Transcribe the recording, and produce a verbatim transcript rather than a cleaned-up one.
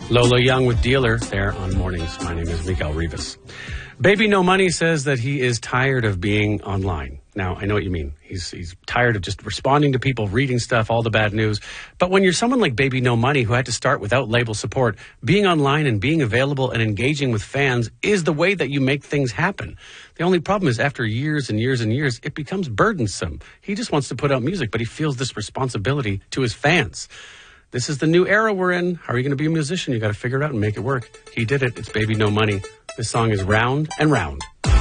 Lola Young with Dealer there on Mornings. My name is Miguel Rivas. Baby No Money says that he is tired of being online. Now, I know what you mean. He's he's tired of just responding to people, reading stuff, all the bad news. But when you're someone like Baby No Money who had to start without label support, being online and being available and engaging with fans is the way that you make things happen. The only problem is after years and years and years, it becomes burdensome. He just wants to put out music, but he feels this responsibility to his fans. This is the new era we're in. How are you going to be a musician? You got to figure it out and make it work. He did it. It's Baby No Money. This song is Round and Round.